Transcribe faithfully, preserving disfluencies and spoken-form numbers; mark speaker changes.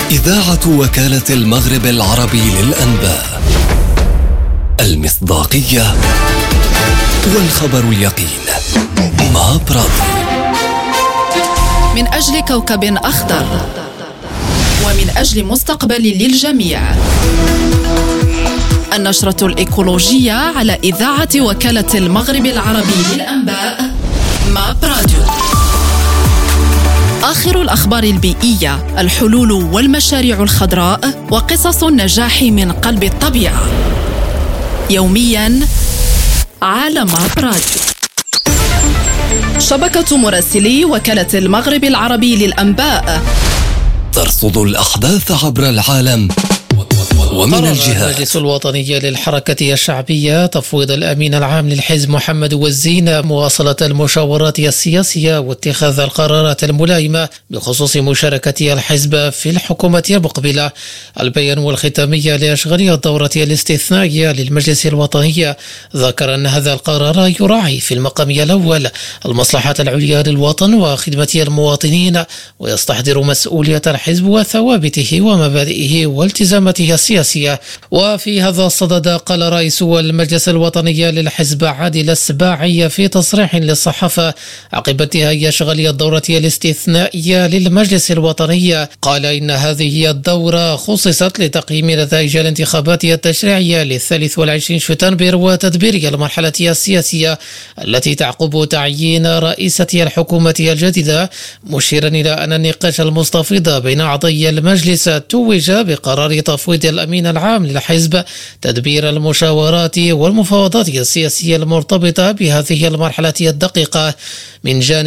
Speaker 1: إذاعة وكالة المغرب العربي للأنباء، المصداقية والخبر اليقين. مع براديو.
Speaker 2: من أجل كوكب أخضر ومن أجل مستقبل للجميع. النشرة الإيكولوجية على إذاعة وكالة المغرب العربي للأنباء مع براديو. آخر الأخبار البيئية، الحلول والمشاريع الخضراء وقصص النجاح من قلب الطبيعة. يومياً على مع براديو. شبكة مراسلي وكالة المغرب العربي للأنباء
Speaker 1: ترصد الأحداث عبر العالم ومن الجهات.
Speaker 3: المجلس الوطني للحركة الشعبية تفويض الأمين العام للحزب محمد وزين مواصلة المشاورات السياسية واتخاذ القرارات الملائمة بخصوص مشاركة الحزب في الحكومة المقبلة. البيان والختامي لأشغال الدورة الاستثنائية للمجلس الوطني ذكر أن هذا القرار يراعي في المقام الأول المصلحة العليا للوطن وخدمة المواطنين، ويستحضر مسؤولية الحزب وثوابته ومبادئه والتزاماته السياسية. وفي هذا الصدد قال رئيس المجلس الوطني للحزب عادل السباعي في تصريح للصحافة عقب انتهاء أشغال الدورة الاستثنائية للمجلس الوطني، قال إن هذه الدورة خصصت لتقييم نتائج الانتخابات التشريعية للثالث والعشرين شتنبر وتدبير المرحلة السياسية التي تعقب تعيين رئيسة الحكومة الجديدة، مشيرا إلى أن النقاش المستفيض بين أعضاء المجلس توج بقرار تفويض الأمين العام للحزب تدبير المشاورات والمفاوضات السياسية المرتبطة بهذه المرحلة الدقيقة. من جانب